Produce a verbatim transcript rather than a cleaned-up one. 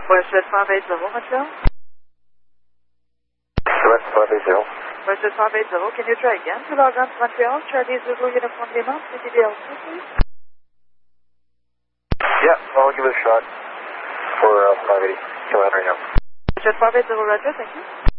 Westjet five eight zero, Montreal. West five eight zero. Westjet five eight zero, can you try again to log on to Montreal? Charlie Zulu Uniform Lima, C D D L two, please. Yeah, I'll give it a shot for uh, five eighty. Go ahead right now. Westjet five eight zero, Roger, thank you.